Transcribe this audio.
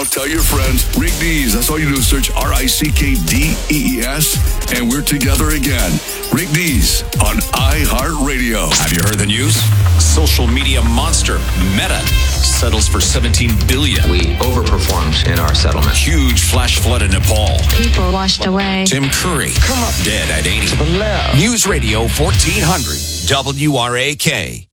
Tell your friends. Rick Dees. That's all you do is search RICKDEES, and we're together again. Rick Dees on iHeartRadio. Have you heard the news? Social media monster Meta settles for $17 billion. We overperformed in our settlement. Huge flash flood in Nepal. People washed away. Tim Curry dead at 80. News Radio 1400 WRAK.